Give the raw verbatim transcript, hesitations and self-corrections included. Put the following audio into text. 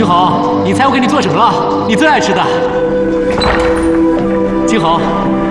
金红，你猜我给你做什么了？你最爱吃的。金红，